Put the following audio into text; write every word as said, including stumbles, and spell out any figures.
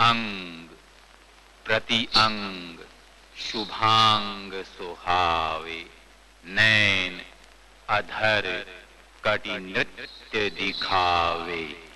अंग प्रति अंग शुभांग सुहावे, नैन अधर कटि नृत्य दिखावे।